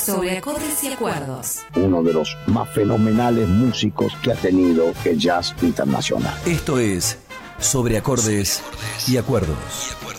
sobre acordes y acuerdos. Uno de los más fenomenales músicos que ha tenido el jazz internacional. Esto es Sobre Acordes y Acuerdos.